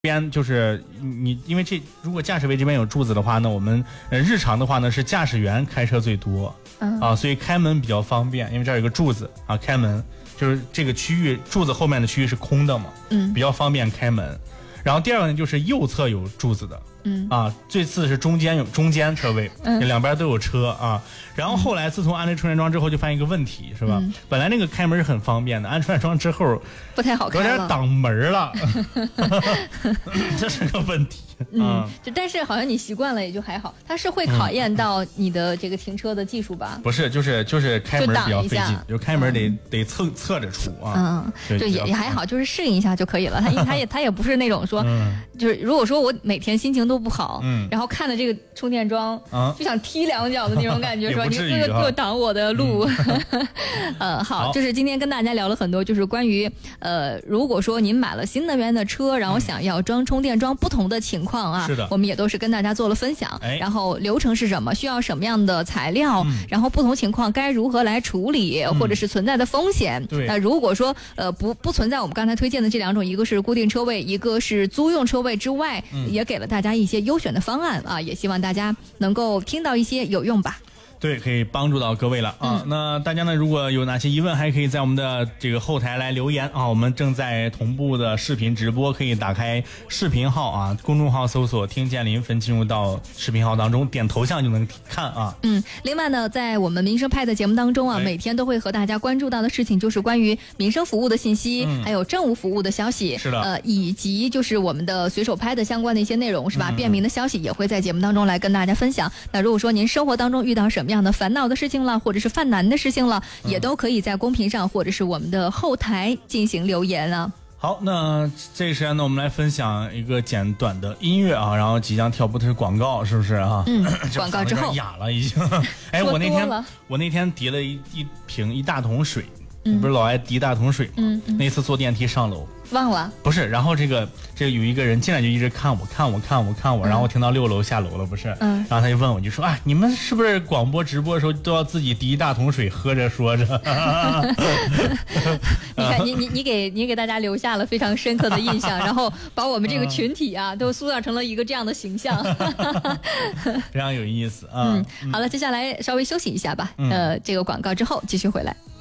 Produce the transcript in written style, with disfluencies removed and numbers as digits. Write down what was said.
边就是你，因为如果驾驶位这边有柱子的话呢，我们日常的话呢是驾驶员开车最多，所以开门比较方便，因为这儿有个柱子啊，开门就是这个区域柱子后面的区域是空的嘛，比较方便开门。然后第二个呢就是右侧有柱子的，最次是中间车位，两边都有车啊。然后后来自从安了充电桩之后，就发现一个问题，是吧？本来那个开门是很方便的，安充电桩之后不太好开了， 有点挡门了，这是个问题。 但是好像你习惯了也就还好，它是会考验到你的这个停车的技术吧？ 不是，就是开门比较费劲，就开门得侧着出啊。 就也还好，就是适应一下就可以了。它也不是那种说，就是如果说我每天心情都不好，然后看着这个充电桩就想踢两脚的那种感觉，说你这个又挡我的路。好，就是今天跟大家聊了很多，就是关于如果说您买了新能源的车，然后想要装充电桩，不同的情况啊， 是的， 我们也都是跟大家做了分享。然后流程是什么，需要什么样的材料，然后不同情况该如何来处理，或者是存在的风险。 对， 如果说不存在我们刚才推荐的这两种，一个是固定车位，一个是租用车位之外，也给了大家一些优选的方案啊，也希望大家能够听到一些有用吧。 对，可以帮助到各位了啊。那大家呢，如果有哪些疑问，还可以在我们的这个后台来留言啊。我们正在同步的视频直播，可以打开视频号啊，公众号搜索听见临汾，进入到视频号当中，点头像就能看啊。 另外呢，在我们民生派的节目当中啊，每天都会和大家关注到的事情就是关于民生服务的信息，还有政务服务的消息， 是的， 以及就是我们的随手拍的相关的一些内容，是吧？便民的消息也会在节目当中来跟大家分享。那如果说您生活当中遇到什么样的烦恼的事情了，或者是犯难的事情了，也都可以在公屏上或者是我们的后台进行留言啊。 好，那这个时间呢，我们来分享一个简短的音乐啊，然后即将跳播的是广告，是不是啊？ 广告之后哑了已经。哎，我那天提了一大桶水，不是老爱滴一大桶水吗？那次坐电梯上楼忘了， 不是，然后这个有一个人进来就一直看我，然后我听到6楼下楼了，不是，然后他就问我，就说啊，你们是不是广播直播的时候都要自己滴一大桶水喝着说着？ 你看，你给大家留下了非常深刻的印象，然后把我们这个群体啊都塑造成了一个这样的形象， 非常有意思啊。 好了，接下来稍微休息一下吧，这个广告之后继续回来。